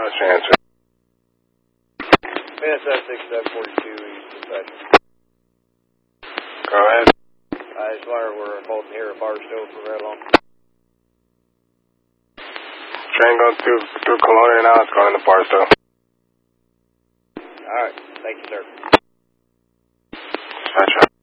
That's your answer. BSS 6742 East Dispatch. Go ahead. I just wonder we're involved here at Barstow for very long. Train going through Colonia now. It's going to Barstow. Alright, thank you, sir. Dispatch.